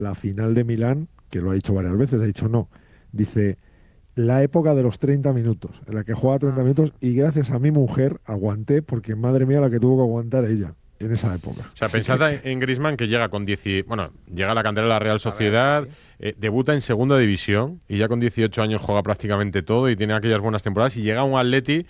la final de Milán, que lo ha dicho varias veces, ha dicho no. Dice, la época de los 30 minutos, en la que juega 30 minutos, y gracias a mi mujer aguanté, porque madre mía la que tuvo que aguantar ella en esa época. O sea, Así pensad que, en Griezmann, que llega con 10 bueno, llega a la cantera de la Real A ver, Sociedad, sí. debuta en segunda división y ya con 18 años juega prácticamente todo y tiene aquellas buenas temporadas y llega un Atleti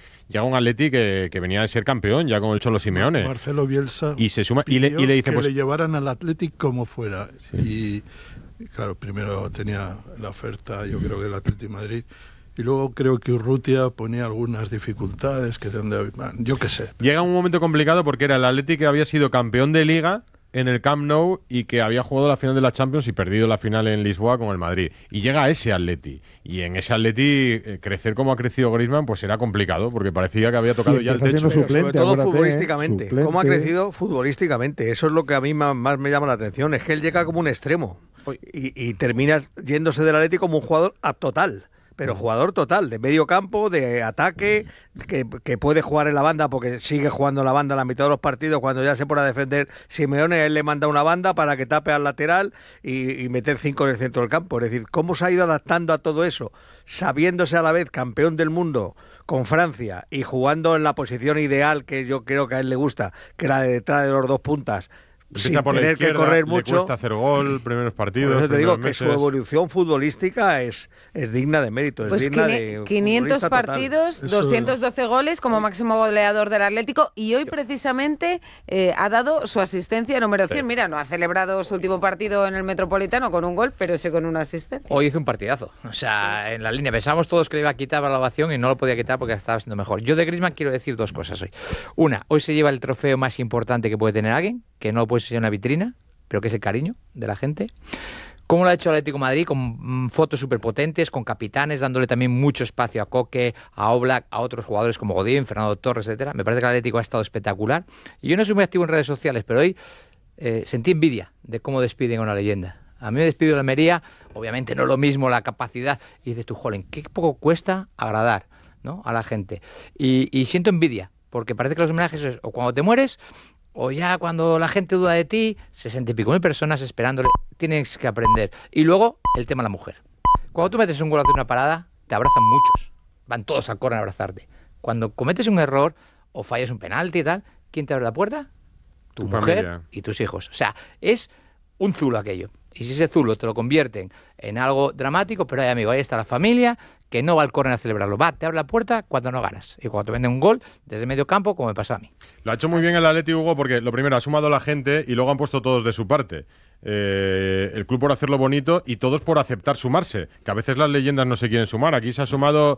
que venía de ser campeón ya con el Cholo Simeone. Marcelo Bielsa Y se suma y le dice que pues le llevaran al Athletic como fuera. Sí. Y claro, primero tenía la oferta, yo creo que del Athletic Madrid. Y luego creo que Urrutia ponía algunas dificultades, que yo qué sé. llega un momento complicado porque era el Atleti que había sido campeón de Liga en el Camp Nou y que había jugado la final de la Champions y perdido la final en Lisboa con el Madrid. Y llega ese Atleti. Y en ese Atleti, crecer como ha crecido Griezmann, pues era complicado, porque parecía que había tocado Y ya el empieza techo. siendo Pero sobre todo acuérdate, futbolísticamente. suplente. ¿Cómo ha crecido futbolísticamente? Eso es lo que a mí más me llama la atención. Es que él llega como un extremo y termina yéndose del Atleti como un jugador total. Pero jugador total, de medio campo, de ataque, que puede jugar en la banda porque sigue jugando en la banda a la mitad de los partidos. Cuando ya se pone a defender Simeone, él le manda una banda para que tape al lateral y meter 5 en el centro del campo. Es decir, ¿cómo se ha ido adaptando a todo eso? Sabiéndose a la vez campeón del mundo con Francia y jugando en la posición ideal que yo creo que a él le gusta, que era de detrás de los dos puntas, sin Empieza por la tener que izquierda, correr le mucho. cuesta hacer gol, primeros partidos. Por eso te digo que primeros su meses. evolución futbolística es digna de mérito, es Pues digna de 500 futbolista total. partidos, Eso- 212 goles como máximo goleador del Atlético y hoy precisamente ha dado su asistencia número 100. Sí. Mira, no ha celebrado su último partido en el Metropolitano con un gol, pero sí con una asistencia. Hoy hizo un partidazo. O sea, en la línea. Pensamos todos que le iba a quitar la ovación y no lo podía quitar porque estaba siendo mejor. Yo de Griezmann quiero decir dos cosas hoy. Una, hoy se lleva el trofeo más importante que puede tener alguien, que no puede ser una vitrina, pero que es el cariño de la gente. Cómo lo ha hecho el Atlético de Madrid, con fotos súper potentes, con capitanes, dándole también mucho espacio a Coque, a Oblak, a otros jugadores como Godín, Fernando Torres, etcétera. Me parece que el Atlético ha estado espectacular. Y yo no soy muy activo en redes sociales, pero hoy sentí envidia de cómo despiden a una leyenda. A mí me despidió la Almería, obviamente no es lo mismo la capacidad. Y dices tú, jolín, qué poco cuesta agradar, ¿no?, a la gente. Y siento envidia, porque parece que los homenajes es o cuando te mueres, o ya cuando la gente duda de ti, 60 y pico mil personas esperándole, tienes que aprender. Y luego, el tema de la mujer. Cuando tú metes un gol o haces una parada, te abrazan muchos. Van todos al córner a abrazarte. Cuando cometes un error o fallas un penalti y tal, ¿quién te abre la puerta? Tu mujer familia. y tus hijos. O sea, es un zulo aquello. Y si ese zulo te lo convierten en algo dramático, pero amigo, ahí está la familia, que no va al córner a celebrarlo. Va, te abre la puerta cuando no ganas. Y cuando te venden un gol desde medio campo, como me pasó a mí. Lo ha hecho muy bien el Atleti, Hugo, porque lo primero ha sumado la gente y luego han puesto todos de su parte. El club por hacerlo bonito y todos por aceptar sumarse, que a veces las leyendas no se quieren sumar. Aquí se ha sumado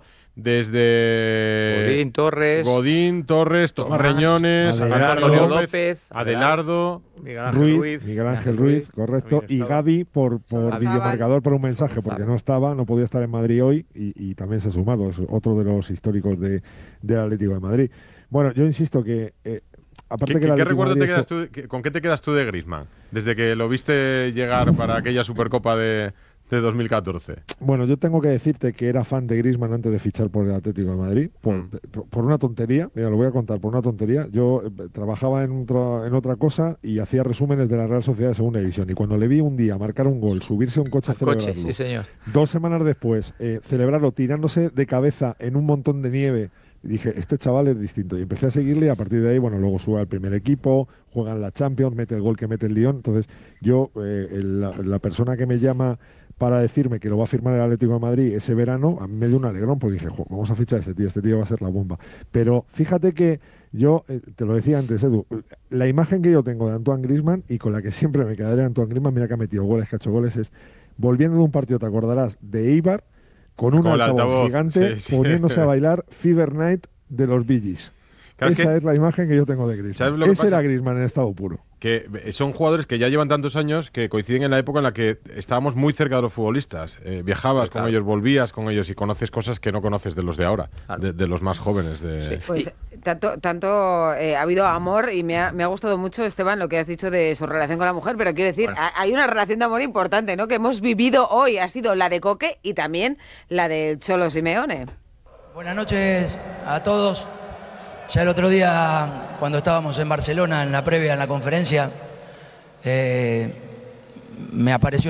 desde Godín, Torres, Tomás Reñones, Adelardo, Antonio López, Adelardo, Miguel Ángel Ruiz, correcto, También y estaba. Gavi por Gavi. videomarcador por un mensaje, porque no estaba, no podía estar en Madrid hoy y también se ha sumado, es otro de los históricos del Atlético de Madrid. Bueno, yo insisto que aparte que el ¿Qué Atlético recuerdo de te Madrid quedas tú, con qué te quedas tú de Griezmann? Desde que lo viste llegar para aquella Supercopa de 2014. Bueno, yo tengo que decirte que era fan de Griezmann antes de fichar por el Atlético de Madrid, por una tontería, mira, lo voy a contar, por una tontería. Yo trabajaba en otra cosa y hacía resúmenes de la Real Sociedad de Segunda División, y cuando le vi un día marcar un gol, subirse a un coche a celebrarlo, sí señor. 2 semanas después, celebrarlo tirándose de cabeza en un montón de nieve, dije, este chaval es distinto. Y empecé a seguirle y a partir de ahí, bueno, luego sube al primer equipo, juega en la Champions, mete el gol que mete el Lyon. Entonces, yo, la persona que me llama para decirme que lo va a firmar el Atlético de Madrid ese verano, a mí me dio un alegrón porque dije, vamos a fichar a este tío va a ser la bomba. Pero fíjate que yo, te lo decía antes, Edu, la imagen que yo tengo de Antoine Griezmann y con la que siempre me quedaré de Antoine Griezmann, mira que ha metido goles, que ha hecho goles, es volviendo de un partido, te acordarás, de Eibar, con un Con el altavoz altavoz, gigante, sí. poniéndose a bailar Fever Night de los Bee Gees. Claro, Esa es la imagen que yo tengo de ¿Sabes Griezmann. lo que Ese pasa? era Griezmann en estado puro. Que son jugadores que ya llevan tantos años que coinciden en la época en la que estábamos muy cerca de los futbolistas. Viajabas con ellos, volvías con ellos y conoces cosas que no conoces de los de ahora, de los más jóvenes. Pues tanto ha habido amor y me ha gustado mucho, Esteban, lo que has dicho de su relación con la mujer, pero quiero decir, hay una relación de amor importante, ¿no?, que hemos vivido hoy, ha sido la de Coque y también la de Cholo Simeone. Buenas noches a todos. Ya el otro día, cuando estábamos en Barcelona, en la previa, en la conferencia, me apareció